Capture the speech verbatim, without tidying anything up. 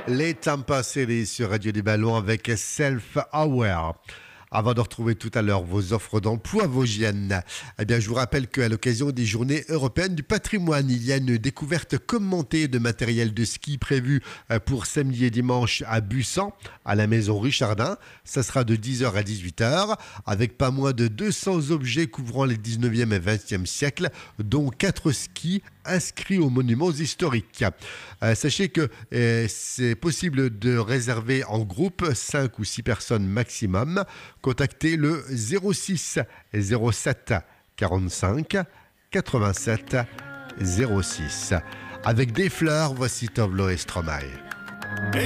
Les Tampa City sur Radio des Ballons avec Self-Aware. Avant de retrouver tout à l'heure vos offres d'emploi vosgiennes, eh bien, je vous rappelle qu'à l'occasion des Journées européennes du patrimoine, il y a une découverte commentée de matériel de ski prévue pour samedi et dimanche à Bussan, à la maison Richardin. Ça sera de dix heures à dix-huit heures, avec pas moins de deux cents objets couvrant les dix-neuvième et vingtième siècles, dont quatre skis inscrits aux monuments historiques. Euh, sachez que euh, c'est possible de réserver en groupe, cinq ou six personnes maximum. Contactez le zéro six zéro sept quarante-cinq quatre-vingt-sept zéro six. Avec des fleurs, voici Tovlo et Stromae.